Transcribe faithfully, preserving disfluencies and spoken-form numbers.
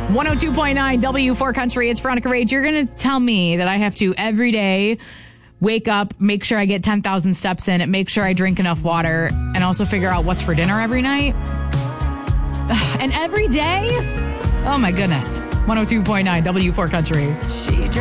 one oh two point nine W four Country. It's Veronica Rage. You're going to tell me that I have to every day wake up, make sure I get ten thousand steps in, make sure I drink enough water, and also figure out what's for dinner every night. And every day? Oh my goodness. one oh two point nine W four Country. She